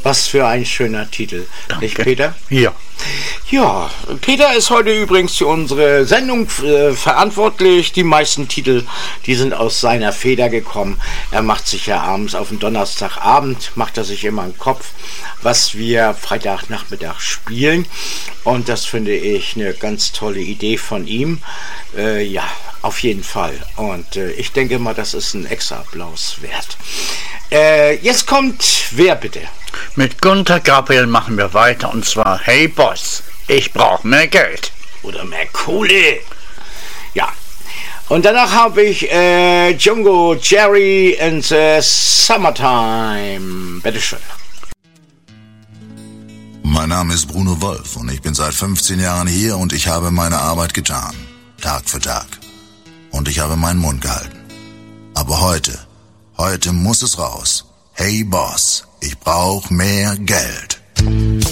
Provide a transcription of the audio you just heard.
Was für ein schöner Titel. Danke. Nicht, Peter? Ja. Ja, Peter ist heute übrigens für unsere Sendung verantwortlich. Die meisten Titel, die sind aus seiner Feder gekommen. Er macht sich ja abends auf den Donnerstagabend, macht er sich immer im Kopf, was wir Freitagnachmittag spielen. Und das finde ich eine ganz tolle Idee von ihm. Ja, auf jeden Fall. Und ich denke mal, das ist ein extra Applaus wert. Jetzt kommt wer bitte? Mit Gunter Gabriel machen wir weiter und zwar Hey Boss, ich brauche mehr Geld. Oder mehr Kohle. Ja. Und danach habe ich Django Jerry in the Summertime. Bitteschön. Mein Name ist Bruno Wolf und ich bin seit 15 Jahren hier und ich habe meine Arbeit getan. Tag für Tag. Und ich habe meinen Mund gehalten. Aber heute muss es raus. Hey Boss, ich brauche mehr Geld.